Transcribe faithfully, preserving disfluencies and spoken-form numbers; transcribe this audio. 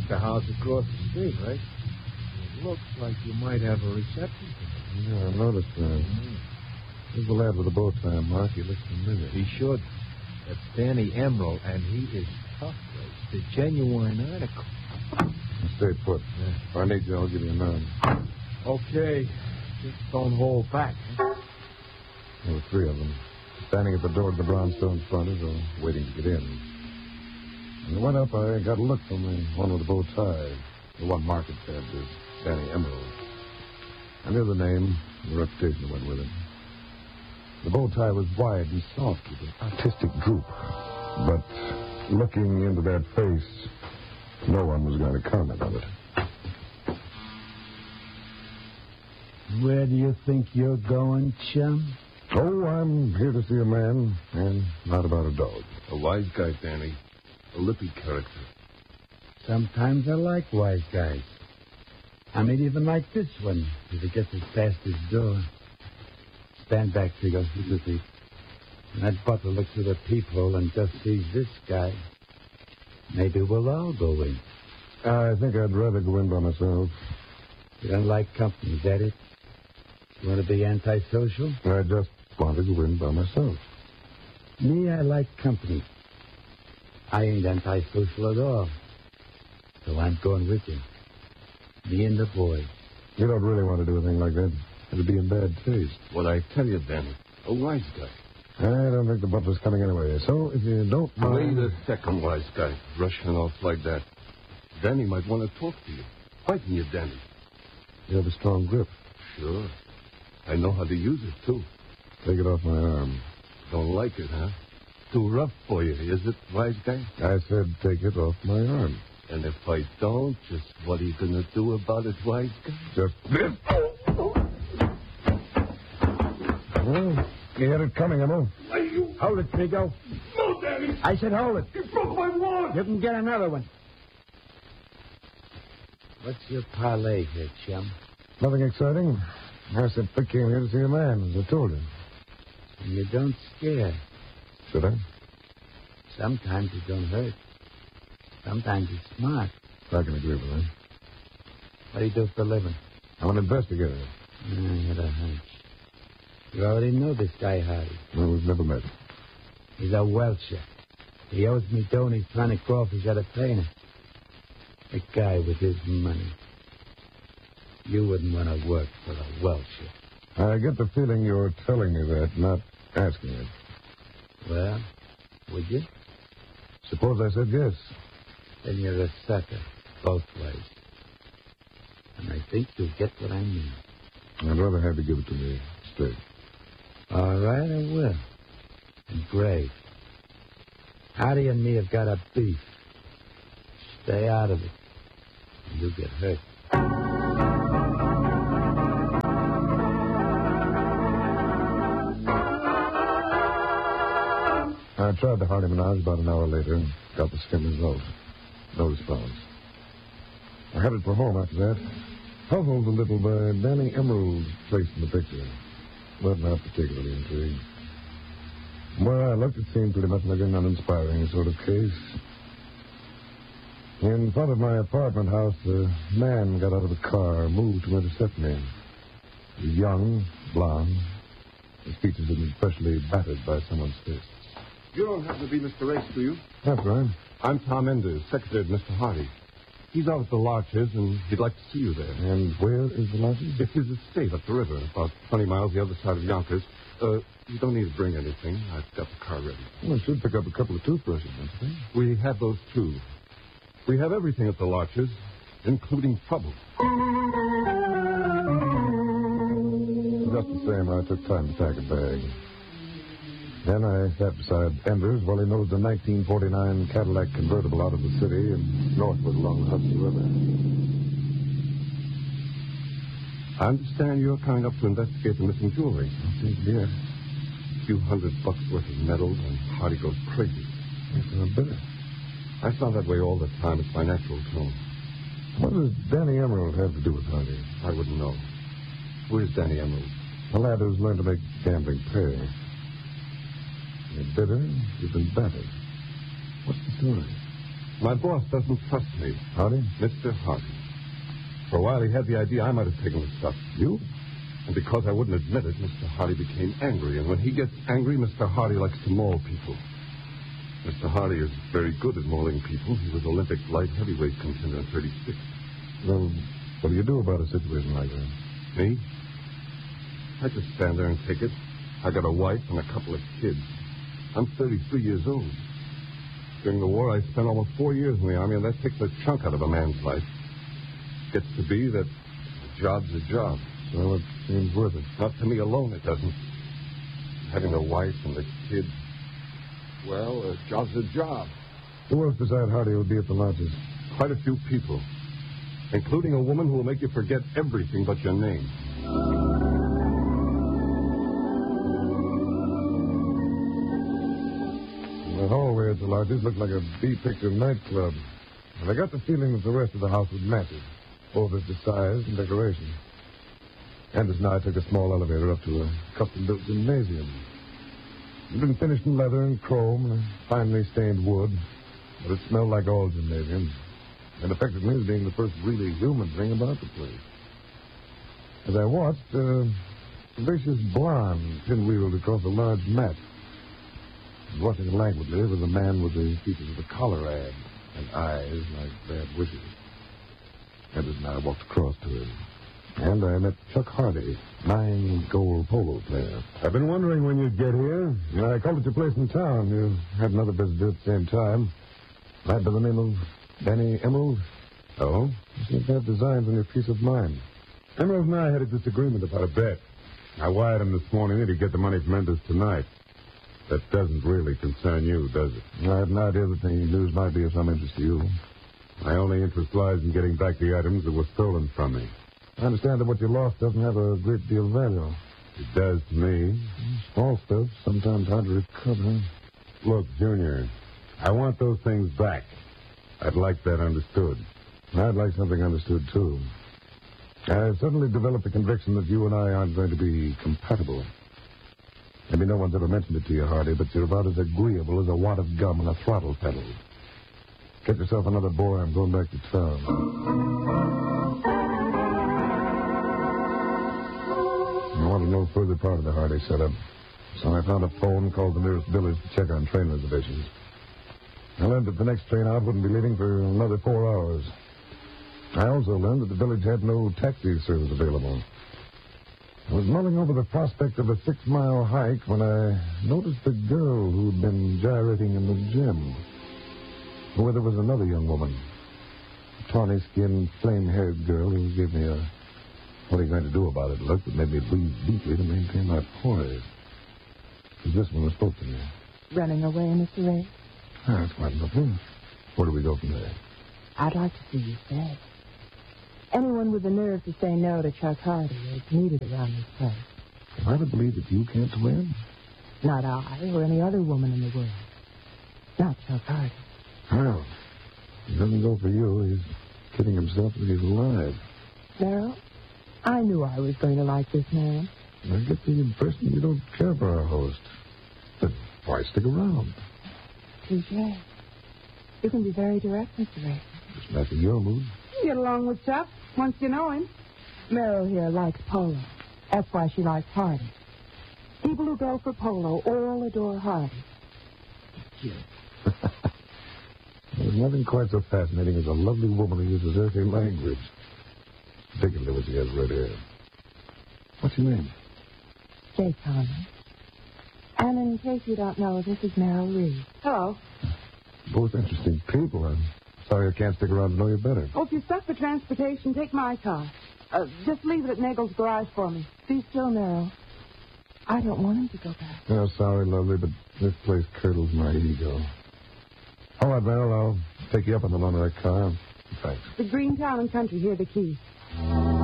Just the house across the street, right? It looks like you might have a reception tonight. Yeah, I noticed that. Mm. Who's the lad with the bow tie, Mark? He looks familiar. He should. That's Danny Emerald, and he is tough, right? The genuine article. Stay put. Yeah. If I need you, I'll give you a nod. Okay. Just don't hold back. Huh? There were three of them, standing at the door of the brownstone front as though waiting to get in. When I went up, I got a look from the one with the bow tie. The one Mark had said was Danny Emerald. I knew the name, the reputation that went with it. The bow tie was wide and soft with an artistic droop. But looking into that face, no one was going to comment on it. Where do you think you're going, chum? Oh, I'm here to see a man, and not about a dog. A wise guy, Danny. A lippy character. Sometimes I like wise guys. I may even like this one, if he gets us past his door. Stand back, Figo. You see. And that butler looks through the peephole and just sees this guy. Maybe we'll all go in. I think I'd rather go in by myself. You don't like company, is that it? You want to be antisocial? I just want to go in by myself. Me, I like company. I ain't antisocial at all. So I'm going with you. Me and the boy. You don't really want to do a thing like that. It'd be in bad taste. What I tell you, Danny, a wise guy. I don't think the butler's coming anyway. So if you don't mind... Wait a second, wise guy. Rushing off like that. Danny might want to talk to you. Fighting you, Danny. You have a strong grip. Sure. I know how to use it, too. Take it off my arm. Don't like it, huh? Too rough for you, is it, wise guy? I said take it off my arm. And if I don't, just what are you going to do about it, wise guy? Just this. Well, you had it coming, Emma. Why, you... Hold it, Figo. No, Danny. I said hold it. You broke my wand. You can get another one. What's your parlay here, chum? Nothing exciting. I said Vic came here to see a man, as I told him. And you don't scare. Should I? Sometimes it don't hurt. Sometimes it's smart. I can agree with that. What do you do for a living? I'm an investigator. I had a hunch. You already know this guy, Hardy. No, we've never met. He's a Welcher. He owes me dough and he's trying to grow off. He's got a trainer. A guy with his money. You wouldn't want to work for a Welcher. I get the feeling you're telling me that, not asking it. Well, would you? Suppose I said yes. Then you're a sucker, both ways. And I think you'll get what I mean. I'd rather have you give it to me straight. All right, I will. And grave. Hardy and me have got a beef. Stay out of it. And you'll get hurt. I tried the Hardy Menage about an hour later and got the same result. No response. I headed for home after that. Puzzled a little by Danny Emerald's place in the picture, but not particularly intrigued. From where I looked, it seemed pretty much like an uninspiring sort of case. In front of my apartment house, a man got out of the car, moved to intercept me. He was young, blond. His features had been freshly battered by someone's fist. You don't happen to be Mister Race, do you? That's right. I'm Tom Enders, secretary of Mister Hardy. He's out at the Larches, and he'd like to see you there. And where is the Larches? It's his estate up the river, about twenty miles the other side of Yonkers. Uh, you don't need to bring anything. I've got the car ready. Well, I should pick up a couple of toothbrushes, don't you think? We have those, too. We have everything at the Larches, including trouble. Just the same, I took time to pack a bag. Then I sat beside Enders while he nosed a nineteen forty-nine Cadillac convertible out of the city and northward along the Hudson River. I understand you're coming up to investigate the missing jewelry. I think, yes. A few hundred bucks worth of metals, and Hardy goes crazy. Yes, I bet. I sound that way all the time. It's my natural tone. What does Danny Emerald have to do with Hardy? I wouldn't know. Where's Danny Emerald? The lad who's learned to make gambling pay. You're bitter, you've been battered. What's the story? My boss doesn't trust me. Hardy? Mister Hardy. For a while, he had the idea I might have taken the stuff. You? And because I wouldn't admit it, Mister Hardy became angry. And when he gets angry, Mister Hardy likes to maul people. Mister Hardy is very good at mauling people. He was Olympic light heavyweight contender in thirty-six. Well, what do you do about a situation like that? Me? I just stand there and take it. I got a wife and a couple of kids. I'm thirty-three years old. During the war, I spent almost four years in the Army, and that takes a chunk out of a man's life. Gets to be that a job's a job. Well, it seems worth it. Not to me alone, it doesn't. Having a wife and the kids, well, a job's a job. Who else beside Hardy will be at the lodges? Quite a few people, including a woman who will make you forget everything but your name. The hallway at the lodges looked like a B-picture nightclub. And I got the feeling that the rest of the house would match it, both as to size and decoration. Anders and I took a small elevator up to a custom-built gymnasium. It had been finished in leather and chrome and finely stained wood, but it smelled like all gymnasiums, and affected me as being the first really human thing about the place. As I watched, uh, a vicious blonde pinwheeled across a large mat. And watching languidly was a man with the features of a collar-ad and eyes like bad wishes. Anders and I walked across to him. And I met Chuck Hardy, nine-gold polo player. I've been wondering when you'd get here. You know, I called at your place in town. You had another visitor at the same time. Lad by the name of Danny Emerald. Oh? You seem to have designs on your peace of mind. Emerald and I had a disagreement about a bet. I wired him this morning that he'd get the money from Enders tonight. That doesn't really concern you, does it? I had an idea that the news might be of some interest to you. My only interest lies in getting back the items that were stolen from me. I understand that what you lost doesn't have a great deal of value. It does to me. Small stuff, sometimes hard to recover. Look, Junior, I want those things back. I'd like that understood. I'd like something understood, too. I've suddenly developed the conviction that you and I aren't going to be compatible. Maybe no one's ever mentioned it to you, Hardy, but you're about as agreeable as a wad of gum and a throttle pedal. Get yourself another boy. I'm going back to town. I wanted no further part of the Hardy setup, so I found a phone, called the nearest village to check on train reservations. I learned that the next train out wouldn't be leaving for another four hours. I also learned that the village had no taxi service available. I was mulling over the prospect of a six-mile hike when I noticed a girl who'd been gyrating in the gym. Where there was another young woman, a tawny-skinned, flame-haired girl who gave me a what are you going to do about it look that made me breathe deeply to maintain my poise. It was this one who spoke to me. Running away, Mister Ray? Ah, that's quite nothing. Where do we go from there? I'd like to see you stay. Anyone with the nerve to say no to Chuck Hardy is needed around this place. Am I to believe that you can't win? Not I or any other woman in the world. Not Chuck Hardy. Well, he doesn't go for you. He's kidding himself that he's alive. Merrill, I knew I was going to like this man. I get the impression you don't care for our host. But why stick around? Touché. You can be very direct, Mister Ray. It's matching your mood. Get along with Chuck once you know him. Merrill here likes polo. That's why she likes Hardy. People who go for polo all adore Hardy. It's cute. There's nothing quite so fascinating as a lovely woman who uses earthly language. Particularly when she has red hair. What's your name? Jay Conley. And in case you don't know, this is Merrill Reed. Hello. Both interesting people. I'm sorry I can't stick around to know you better. Oh, if you're stuck for transportation, take my car. Uh, just leave it at Nagel's garage for me. Be still, Merrill. I don't want him to go back. Oh, sorry, lovely, but this place curdles my ego. All right, Merrill, I'll take you up on the loan of that car. Thanks. The Green Town and Country, here are the keys.